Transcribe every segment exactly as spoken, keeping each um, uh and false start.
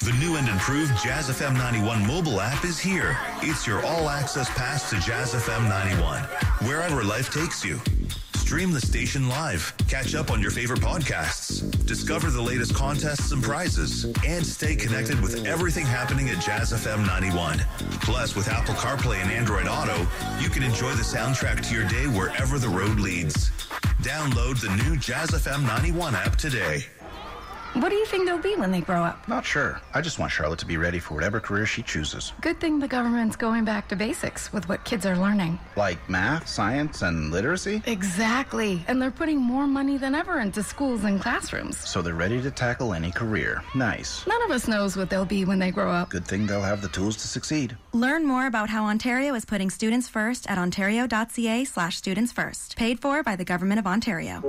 The new and improved Jazz F M ninety-one mobile app is here. It's your all-access pass to Jazz F M ninety-one, wherever life takes you. Stream the station live, catch up on your favorite podcasts, discover the latest contests and prizes, and stay connected with everything happening at Jazz F M ninety-one. Plus, with Apple CarPlay and Android Auto, you can enjoy the soundtrack to your day wherever the road leads. Download the new Jazz F M ninety-one app today. What do you think they'll be when they grow up? Not sure. I just want Charlotte to be ready for whatever career she chooses. Good thing the government's going back to basics with what kids are learning. Like math, science, and literacy? Exactly. And they're putting more money than ever into schools and classrooms. So they're ready to tackle any career. Nice. None of us knows what they'll be when they grow up. Good thing they'll have the tools to succeed. Learn more about how Ontario is putting students first at ontario.ca slash students first. Paid for by the Government of Ontario.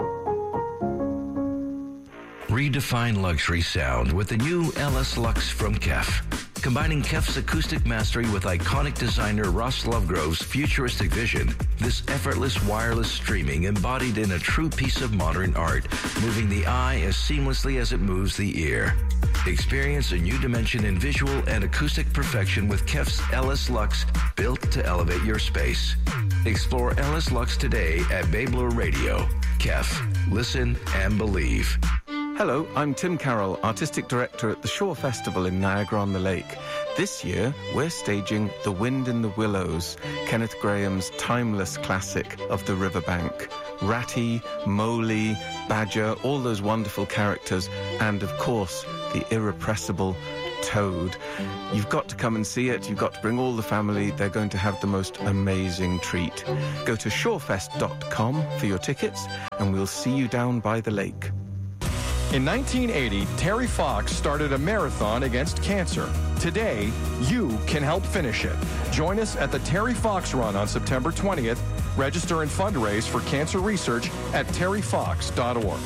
Redefine luxury sound with the new L S Lux from Kef. Combining Kef's acoustic mastery with iconic designer Ross Lovegrove's futuristic vision, this effortless wireless streaming embodied in a true piece of modern art, moving the eye as seamlessly as it moves the ear. Experience a new dimension in visual and acoustic perfection with Kef's L S Lux, built to elevate your space. Explore L S Lux today at Babler Radio. Kef, listen and believe. Hello, I'm Tim Carroll, Artistic Director at the Shore Festival in Niagara-on-the-Lake. This year, we're staging The Wind in the Willows, Kenneth Graham's timeless classic of the riverbank. Ratty, Mowgli, Badger, all those wonderful characters, and of course, the irrepressible Toad. You've got to come and see it. You've got to bring all the family. They're going to have the most amazing treat. Go to shorefest dot com for your tickets, and we'll see you down by the lake. In nineteen eighty, Terry Fox started a marathon against cancer. Today, you can help finish it. Join us at the Terry Fox Run on September twentieth. Register and fundraise for cancer research at terry fox dot org.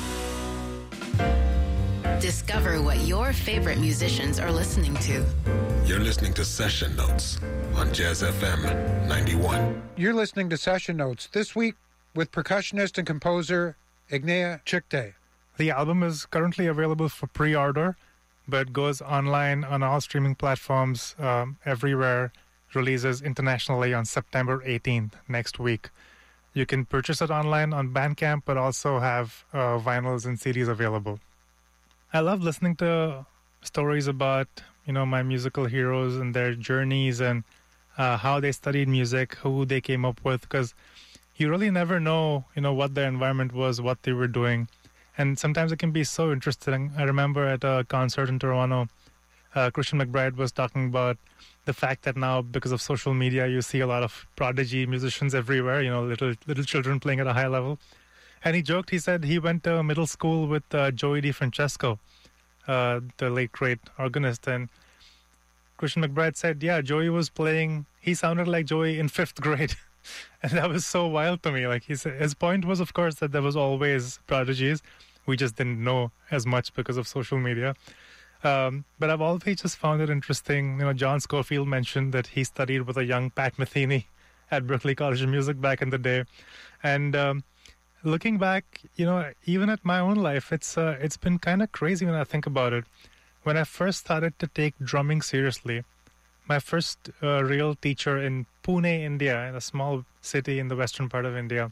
Discover what your favorite musicians are listening to. You're listening to Session Notes on Jazz F M ninety-one. You're listening to Session Notes this week with percussionist and composer Ignea Chikte. The album is currently available for pre-order, but goes online on all streaming platforms um, everywhere. Releases internationally on September eighteenth, next week. You can purchase it online on Bandcamp, but also have uh, vinyls and C Ds available. I love listening to stories about, you know, my musical heroes and their journeys and uh, how they studied music, who they came up with, because you really never know, you know, what their environment was, what they were doing. And sometimes it can be so interesting. I remember at a concert in Toronto, uh, Christian McBride was talking about the fact that now, because of social media, you see a lot of prodigy musicians everywhere, you know, little little children playing at a high level. And he joked, he said he went to middle school with uh, Joey DeFrancesco, uh, the late great organist. And Christian McBride said, yeah, Joey was playing, he sounded like Joey in fifth grade. And that was so wild to me. Like he said, his point was, of course, that there was always prodigies. We just didn't know as much because of social media. Um, but I've always just found it interesting. You know, John Scofield mentioned that he studied with a young Pat Metheny at Berklee College of Music back in the day. And um, looking back, you know, even at my own life, it's uh, it's been kind of crazy when I think about it. When I first started to take drumming seriously, my first uh, real teacher in Pune, India, in a small city in the western part of India,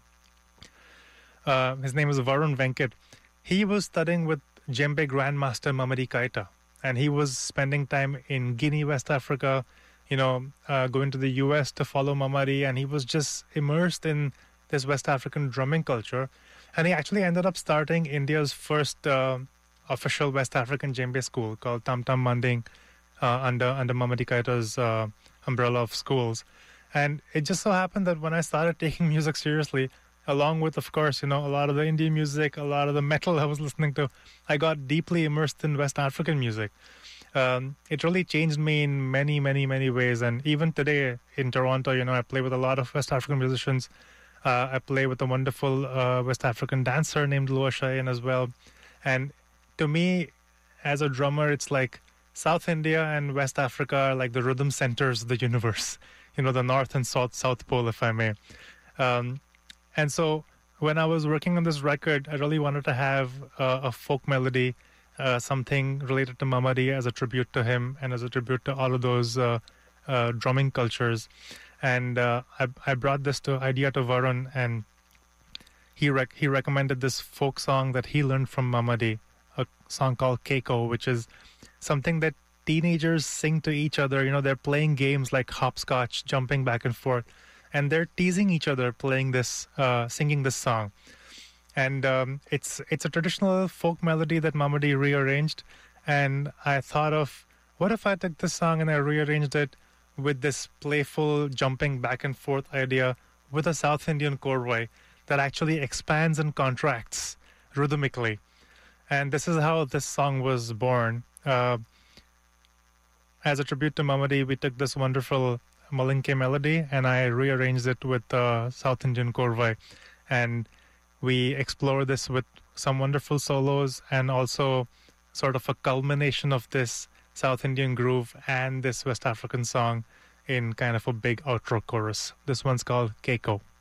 uh, his name was Varun Venkat. He was studying with djembe grandmaster Mamadi Kaita, and he was spending time in Guinea, West Africa, you know, uh, going to the U S to follow Mamadi, and he was just immersed in this West African drumming culture. And he actually ended up starting India's first uh, official West African djembe school called Tam Tam Manding uh, under, under Mamadi Kaita's uh, umbrella of schools. And it just so happened that when I started taking music seriously, along with, of course, you know, a lot of the indie music, a lot of the metal I was listening to, I got deeply immersed in West African music. Um, it really changed me in many, many, many ways. And even today in Toronto, you know, I play with a lot of West African musicians. Uh, I play with a wonderful uh, West African dancer named Lua Cheyenne as well. And to me, as a drummer, it's like South India and West Africa are like the rhythm centers of the universe. You know, the North and South, South Pole, if I may. Um, And so when I was working on this record, I really wanted to have uh, a folk melody uh, something related to Mamadi as a tribute to him and as a tribute to all of those uh, uh, drumming cultures. And uh, I, I brought this to idea to Varun, and he rec- he recommended this folk song that he learned from Mamadi, a song called Keiko, which is something that teenagers sing to each other. You know, they're playing games like hopscotch, jumping back and forth, and they're teasing each other playing this, uh, singing this song. And um, it's it's a traditional folk melody that Mamadi rearranged. And I thought of, what if I took this song and I rearranged it with this playful jumping back and forth idea with a South Indian korwai that actually expands and contracts rhythmically. And this is how this song was born. Uh, as a tribute to Mamadi, we took this wonderful Malinke melody and I rearranged it with uh, South Indian korwai. And we explore this with some wonderful solos and also sort of a culmination of this South Indian groove and this West African song in kind of a big outro chorus. This one's called Keiko.